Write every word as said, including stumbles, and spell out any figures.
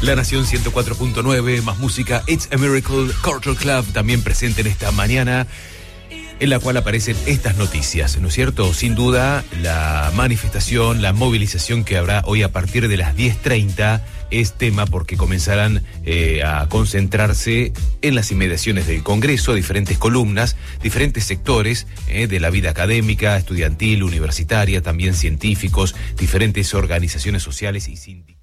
La Nación ciento cuatro punto nueve, más música, It's a Miracle, Culture Club también presente en esta mañana, en la cual aparecen estas noticias, ¿no es cierto? Sin duda, la manifestación, la movilización que habrá hoy a partir de las diez treinta es tema porque comenzarán eh, a concentrarse en las inmediaciones del Congreso, diferentes columnas, diferentes sectores eh, de la vida académica, estudiantil, universitaria, también científicos, diferentes organizaciones sociales y sindicales.